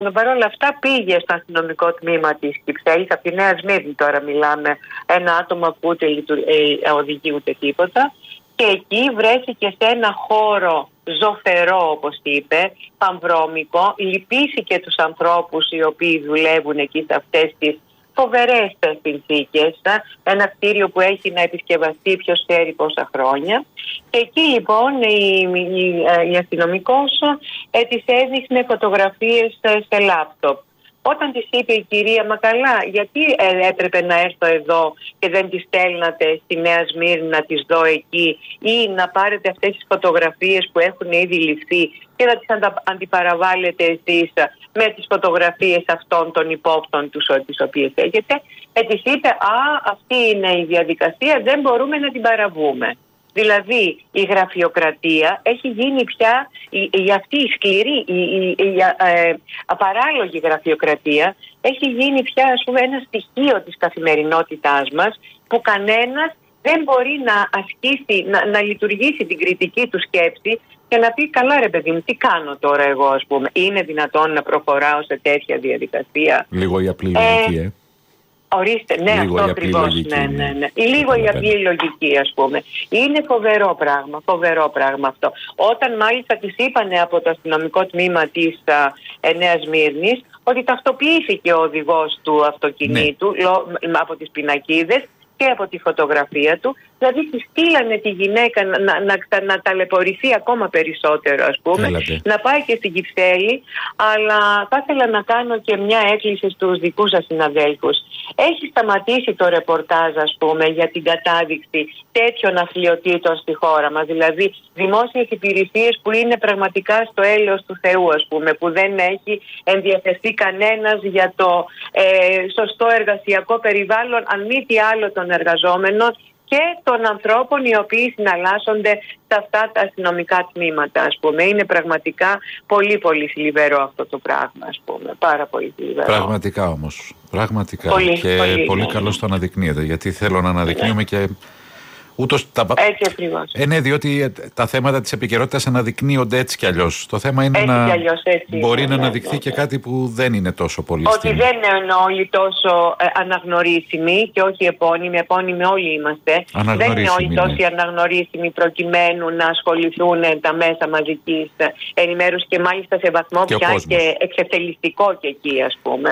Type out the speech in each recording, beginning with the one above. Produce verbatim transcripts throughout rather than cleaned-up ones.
Παρ' όλα αυτά πήγε στο αστυνομικό τμήμα της Κυψέλης, από τη Νέα Σμύρνη τώρα μιλάμε, ένα άτομο που ούτε ε, οδηγεί ούτε τίποτα, και εκεί βρέθηκε σε ένα χώρο ζωφερό, όπως είπε, πανβρώμικο, λυπήθηκε τους ανθρώπους οι οποίοι δουλεύουν εκεί σε αυτές τις φοβερές συνθήκες, ένα κτίριο που έχει να επισκευαστεί ποιος ξέρει πόσα χρόνια. Και εκεί λοιπόν η, η, η αστυνομικός ε, της έδειχνε φωτογραφίες σε λάπτοπ. Όταν της είπε η κυρία, μα καλά, γιατί ε, έπρεπε να έρθω εδώ και δεν τις στέλνατε στη Νέα Σμύρνη να τις δω εκεί, ή να πάρετε αυτές τις φωτογραφίες που έχουν ήδη ληφθεί και να τις αντα, αντιπαραβάλλετε εσείς με τις φωτογραφίες αυτών των υπόπτων τους, τις οποίες έχετε, ε, της είπε, α, αυτή είναι η διαδικασία, δεν μπορούμε να την παραβούμε. Δηλαδή η γραφειοκρατία έχει γίνει πια, η, η αυτή η σκληρή, η, η, η ε, απαράλογη γραφειοκρατία έχει γίνει πια, ας πούμε, ένα στοιχείο της καθημερινότητάς μας, που κανένας δεν μπορεί να ασκήσει, να, να λειτουργήσει την κριτική του σκέψη και να πει, καλά ρε παιδί μου, τι κάνω τώρα εγώ, ας πούμε, είναι δυνατόν να προχωράω σε τέτοια διαδικασία? Λίγο η απλή λογική, ε. ε. Ορίστε, ναι, λίγο αυτό ακριβώς. Ναι, ναι, ναι. Λίγο η απλή λογική, ας πούμε. Είναι φοβερό πράγμα, φοβερό πράγμα αυτό. Όταν μάλιστα της είπανε από το αστυνομικό τμήμα της ε, Νέας Σμύρνης ότι ταυτοποιήθηκε ο οδηγός του αυτοκινήτου, ναι, λο, από τις πινακίδες και από τη φωτογραφία του, δηλαδή τη στείλανε τη γυναίκα να, να, να, να ταλαιπωρηθεί ακόμα περισσότερο, ας πούμε, Έλατε. να πάει και στην Κυψέλη. Αλλά θα ήθελα να κάνω και μια έκκληση στους δικούς σας συναδέλφους. Έχει σταματήσει το ρεπορτάζ, ας πούμε, για την κατάδειξη τέτοιων αθλιοτήτων στη χώρα μας, δηλαδή δημόσιες υπηρεσίες που είναι πραγματικά στο έλεος του Θεού, ας πούμε, που δεν έχει ενδιαφερθεί κανένας για το ε, σωστό εργασιακό περιβάλλον, αν μη τι άλλο των εργαζόμενων και των ανθρώπων οι οποίοι συναλλάσσονται σε αυτά τα αστυνομικά τμήματα, ας πούμε. Είναι πραγματικά πολύ πολύ θλιβερό αυτό το πράγμα, ας πούμε. Πάρα πολύ θλιβερό. Πραγματικά όμως. Πραγματικά. Πολύ, και πολύ, πολύ ναι. καλώς το αναδεικνύεται, γιατί θέλω να αναδεικνύουμε ναι. και... Ούτως τα... Έτσι ακριβώς. Ε, ναι, διότι τα θέματα της επικαιρότητας αναδεικνύονται έτσι κι αλλιώς. Το θέμα είναι έτσι να αλλιώς, έτσι, μπορεί ναι, να ναι, αναδειχθεί ναι, ναι. και κάτι που δεν είναι τόσο πολύ Ότι στιγμή. δεν είναι όλοι τόσο ε, αναγνωρίσιμοι και όχι επώνυμοι. Επώνυμοι όλοι είμαστε. Δεν είναι όλοι τόσο ναι. αναγνωρίσιμοι προκειμένου να ασχοληθούν τα μέσα μαζικής ενημέρωσης και μάλιστα σε βαθμό και πια και εξευτελιστικό και εκεί, ας πούμε.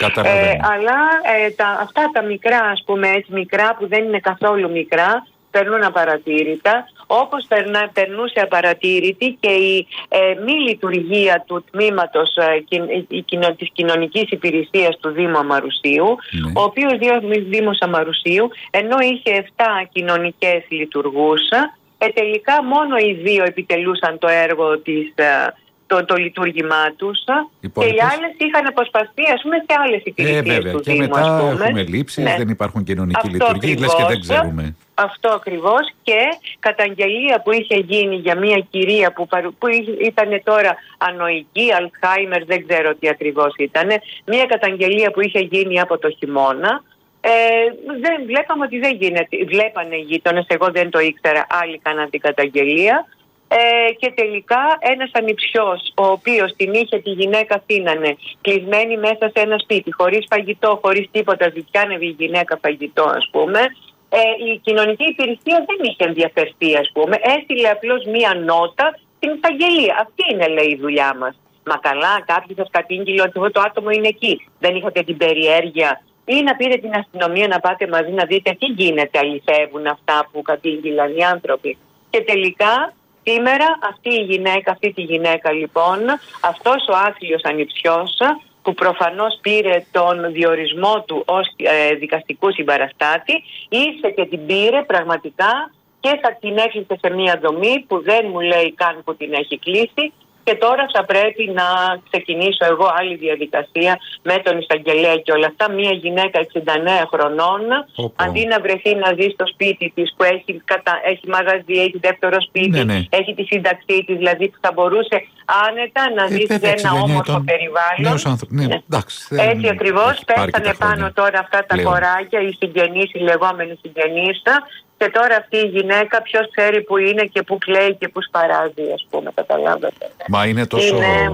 Ε, αλλά ε, τα, αυτά τα μικρά, ας πούμε, έτσι μικρά που δεν είναι καθόλου μικρά, περνούν απαρατήρητα, όπως περνά, περνούσε απαρατήρητη και η ε, μη λειτουργία του τμήματος ε, η, η, της κοινωνικής υπηρεσίας του Δήμου Αμαρουσίου, ναι. ο οποίος Δήμος Αμαρουσίου, ενώ είχε εφτά κοινωνικές λειτουργούσα, ε, τελικά μόνο οι δύο επιτελούσαν το έργο της ε, Το, το λειτουργήμά τους και οι άλλες είχαν αποσπαστεί, ας πούμε, σε άλλες υπηρεσίες ε, βέβαια, του και Δήμου. Και μετά ας πούμε. έχουμε λήψεις, ναι. δεν υπάρχουν κοινωνικοί λειτουργοί, λες και δεν ξέρουμε. Αυτό ακριβώς, και καταγγελία που είχε γίνει για μια κυρία που, που ήταν τώρα ανοική, Αλτσχάιμερ, δεν ξέρω τι ακριβώς ήταν, μια καταγγελία που είχε γίνει από το χειμώνα. Ε, δεν βλέπαμε ότι δεν γίνεται. Βλέπανε οι γείτονες, εγώ δεν το ήξερα, άλλοι κάναν την καταγγελία. Ε, και τελικά ένας ανιψιός, ο οποίος την είχε τη γυναίκα αφήνανε κλεισμένη μέσα σε ένα σπίτι, χωρίς φαγητό, χωρίς τίποτα, ζητιάνευε η γυναίκα φαγητό, ας πούμε, ε, η κοινωνική υπηρεσία δεν είχε ενδιαφερθεί, ας πούμε, έστειλε απλώς μία νότα στην εισαγγελία. Αυτή είναι, λέει, η δουλειά μας. Μα καλά, κάποιος σας κατήγγειλε ότι αυτό το άτομο είναι εκεί. Δεν είχατε την περιέργεια ή να πείτε την αστυνομία να πάτε μαζί να δείτε τι γίνεται, αληθεύουν αυτά που κατήγγειλαν οι άνθρωποι? Και τελικά σήμερα αυτή η γυναίκα, αυτή τη γυναίκα λοιπόν, αυτός ο άθλιος ανιψιός που προφανώς πήρε τον διορισμό του ως ε, δικαστικού συμπαραστάτη, ήρθε και την πήρε πραγματικά και θα την έκλεισε σε μια δομή που δεν μου λέει καν που την έχει κλείσει. Και τώρα θα πρέπει να ξεκινήσω εγώ άλλη διαδικασία με τον εισαγγελέα και όλα αυτά. Μια γυναίκα εξήντα εννέα χρονών, Οπό. αντί να βρεθεί να ζει στο σπίτι της που έχει, κατα... έχει μαγαζί, έχει δεύτερο σπίτι, ναι, ναι. έχει τη σύνταξή της, δηλαδή που θα μπορούσε άνετα να ζει ε, σε ένα όμορφο περιβάλλον. Άνθρω... Ναι, ναι. εντάξει, Έτσι ακριβώς, πέσανε πάνω τώρα αυτά τα κοράκια, οι συγγενείς, οι λεγόμενοι συγγενείς. Και τώρα αυτή η γυναίκα ποιος ξέρει που είναι και που κλαίει και που σπαράζει, ας πούμε, καταλάβατε. Μα είναι τόσο... Είναι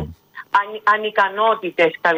αν, ανικανότητες